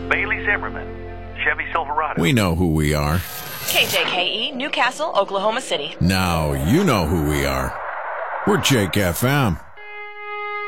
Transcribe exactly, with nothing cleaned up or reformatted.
Bailey Zimmerman, Chevy Silverado. We know who we are. K J K E, Newcastle, Oklahoma City. Now you know who we are. We're Jake F M.